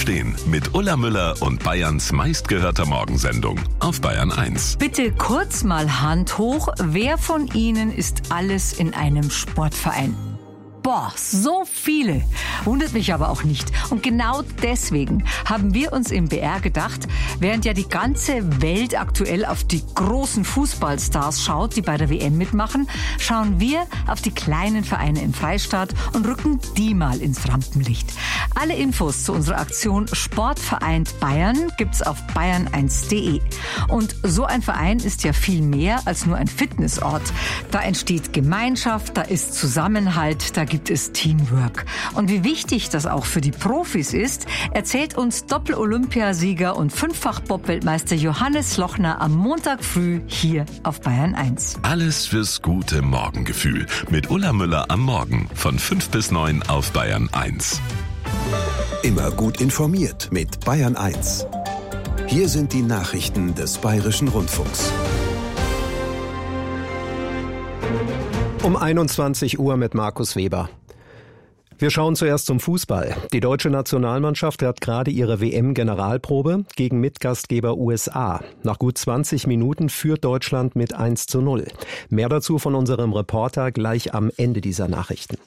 Aufstehen mit Ulla Müller und Bayerns meistgehörter Morgensendung auf Bayern 1. Bitte kurz mal Hand hoch. Wer von Ihnen ist alles in einem Sportverein? Boah, so viele. Wundert mich aber auch nicht. Und genau deswegen haben wir uns im BR gedacht, während ja die ganze Welt aktuell auf die großen Fußballstars schaut, die bei der WM mitmachen, schauen wir auf die kleinen Vereine im Freistaat und rücken die mal ins Rampenlicht. Alle Infos zu unserer Aktion Sport vereint Bayern gibt's auf bayern1.de. Und so ein Verein ist ja viel mehr als nur ein Fitnessort. Da entsteht Gemeinschaft, da ist Zusammenhalt, da gibt es Teamwork. Und wie wichtig das auch für die Profis ist, erzählt uns Doppel-Olympiasieger und Fünffach-Bob-Weltmeister Johannes Lochner am Montag früh hier auf Bayern 1. Alles fürs gute Morgengefühl mit Ulla Müller am Morgen von 5 bis 9 auf Bayern 1. Immer gut informiert mit Bayern 1. Hier sind die Nachrichten des Bayerischen Rundfunks. Um 21 Uhr mit Markus Weber. Wir schauen zuerst zum Fußball. Die deutsche Nationalmannschaft hat gerade ihre WM-Generalprobe gegen Mitgastgeber USA. Nach gut 20 Minuten führt Deutschland mit 1:0. Mehr dazu von unserem Reporter gleich am Ende dieser Nachrichten.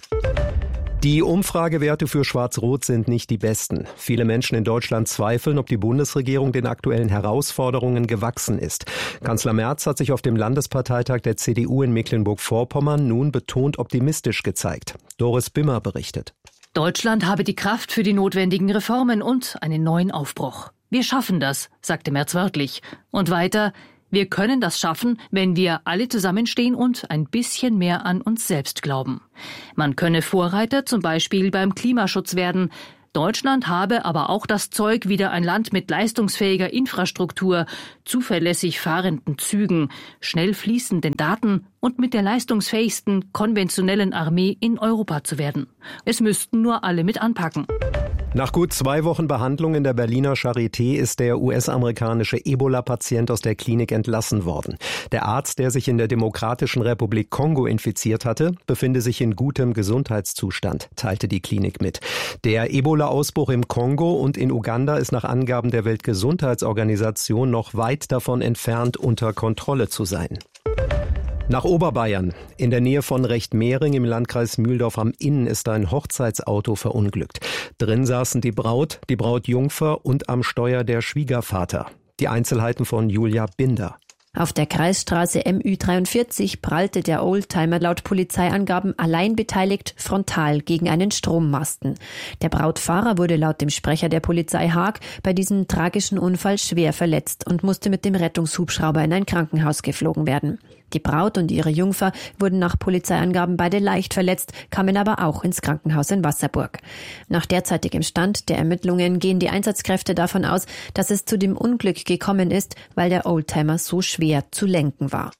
Die Umfragewerte für Schwarz-Rot sind nicht die besten. Viele Menschen in Deutschland zweifeln, ob die Bundesregierung den aktuellen Herausforderungen gewachsen ist. Kanzler Merz hat sich auf dem Landesparteitag der CDU in Mecklenburg-Vorpommern nun betont optimistisch gezeigt. Doris Bimmer berichtet. Deutschland habe die Kraft für die notwendigen Reformen und einen neuen Aufbruch. Wir schaffen das, sagte Merz wörtlich. Und weiter: Wir können das schaffen, wenn wir alle zusammenstehen und ein bisschen mehr an uns selbst glauben. Man könne Vorreiter zum Beispiel beim Klimaschutz werden. Deutschland habe aber auch das Zeug, wieder ein Land mit leistungsfähiger Infrastruktur, zuverlässig fahrenden Zügen, schnell fließenden Daten und mit der leistungsfähigsten konventionellen Armee in Europa zu werden. Es müssten nur alle mit anpacken. Nach gut 2 Wochen Behandlung in der Berliner Charité ist der US-amerikanische Ebola-Patient aus der Klinik entlassen worden. Der Arzt, der sich in der Demokratischen Republik Kongo infiziert hatte, befinde sich in gutem Gesundheitszustand, teilte die Klinik mit. Der Ebola-Ausbruch im Kongo und in Uganda ist nach Angaben der Weltgesundheitsorganisation noch weit davon entfernt, unter Kontrolle zu sein. Nach Oberbayern. In der Nähe von Rechtmehring im Landkreis Mühldorf am Inn ist ein Hochzeitsauto verunglückt. Drin saßen die Brautjungfer und am Steuer der Schwiegervater. Die Einzelheiten von Julia Binder. Auf der Kreisstraße MÜ43 prallte der Oldtimer laut Polizeiangaben allein beteiligt frontal gegen einen Strommasten. Der Brautfahrer wurde laut dem Sprecher der Polizei Haag bei diesem tragischen Unfall schwer verletzt und musste mit dem Rettungshubschrauber in ein Krankenhaus geflogen werden. Die Braut und ihre Jungfer wurden nach Polizeiangaben beide leicht verletzt, kamen aber auch ins Krankenhaus in Wasserburg. Nach derzeitigem Stand der Ermittlungen gehen die Einsatzkräfte davon aus, dass es zu dem Unglück gekommen ist, weil der Oldtimer so schwer zu lenken war.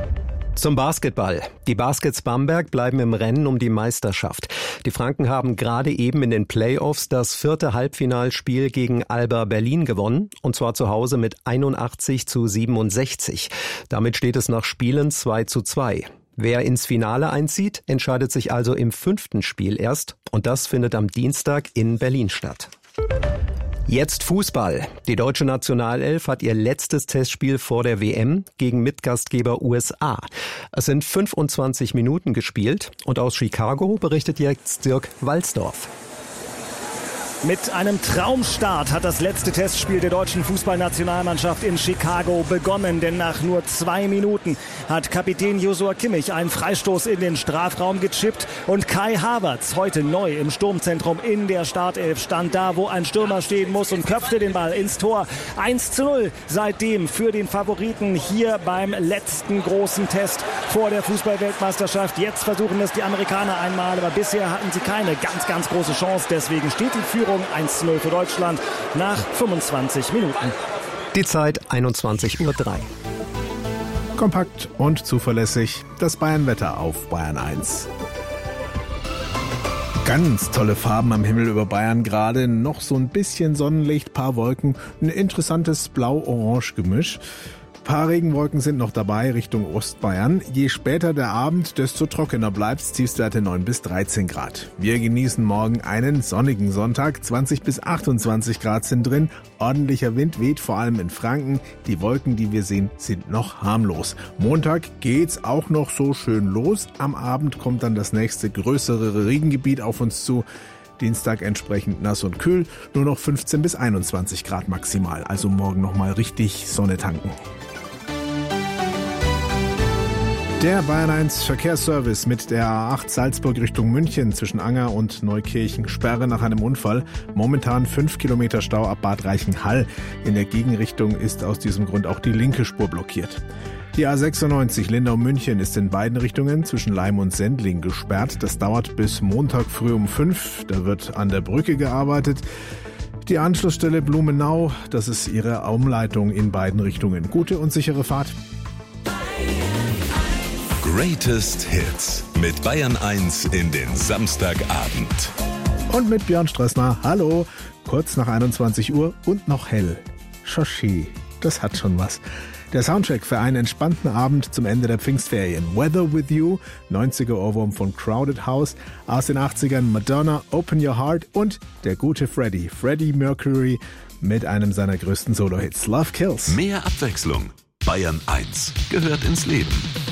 Zum Basketball. Die Baskets Bamberg bleiben im Rennen um die Meisterschaft. Die Franken haben gerade eben in den Playoffs das 4. Halbfinalspiel gegen Alba Berlin gewonnen, und zwar zu Hause mit 81:67. Damit steht es nach Spielen 2:2. Wer ins Finale einzieht, entscheidet sich also im 5. Spiel erst, und das findet am Dienstag in Berlin statt. Jetzt Fußball. Die deutsche Nationalelf hat ihr letztes Testspiel vor der WM gegen Mitgastgeber USA. Es sind 25 Minuten gespielt, und aus Chicago berichtet jetzt Dirk Walsdorf. Mit einem Traumstart hat das letzte Testspiel der deutschen Fußballnationalmannschaft in Chicago begonnen, denn nach nur 2 Minuten hat Kapitän Joshua Kimmich einen Freistoß in den Strafraum gechippt und Kai Havertz, heute neu im Sturmzentrum in der Startelf, stand da, wo ein Stürmer stehen muss, und köpfte den Ball ins Tor. 1:0 seitdem für den Favoriten hier beim letzten großen Test vor der Fußballweltmeisterschaft. Jetzt versuchen es die Amerikaner einmal, aber bisher hatten sie keine ganz große Chance. Deswegen steht die Führung 1:0 für Deutschland nach 25 Minuten. Die Zeit 21:03 Uhr. Kompakt und zuverlässig das Bayern-Wetter auf Bayern 1. Ganz tolle Farben am Himmel über Bayern gerade. Noch so ein bisschen Sonnenlicht, paar Wolken, ein interessantes Blau-Orange-Gemisch. Paar Regenwolken sind noch dabei Richtung Ostbayern. Je später der Abend, desto trockener bleibt's. Tiefstwerte 9 bis 13 Grad. Wir genießen morgen einen sonnigen Sonntag. 20 bis 28 Grad sind drin. Ordentlicher Wind weht vor allem in Franken. Die Wolken, die wir sehen, sind noch harmlos. Montag geht's auch noch so schön los. Am Abend kommt dann das nächste größere Regengebiet auf uns zu. Dienstag entsprechend nass und kühl. Nur noch 15 bis 21 Grad maximal. Also morgen nochmal richtig Sonne tanken. Der Bayern 1 Verkehrsservice mit der A8 Salzburg Richtung München zwischen Anger und Neukirchen. Sperre nach einem Unfall. Momentan 5 Kilometer Stau ab Bad Reichenhall. In der Gegenrichtung ist aus diesem Grund auch die linke Spur blockiert. Die A96 Lindau-München ist in beiden Richtungen zwischen Leim und Sendling gesperrt. Das dauert bis Montag früh um 5. Da wird an der Brücke gearbeitet. Die Anschlussstelle Blumenau, das ist ihre Umleitung in beiden Richtungen. Gute und sichere Fahrt. Greatest Hits mit Bayern 1 in den Samstagabend. Und mit Björn Strössner. Hallo. Kurz nach 21 Uhr und noch hell. Shoshi, das hat schon was. Der Soundtrack für einen entspannten Abend zum Ende der Pfingstferien. Weather With You, 90er Ohrwurm von Crowded House, aus den 80ern Madonna, Open Your Heart und der gute Freddie Mercury mit einem seiner größten Solo-Hits, Love Kills. Mehr Abwechslung. Bayern 1 gehört ins Leben.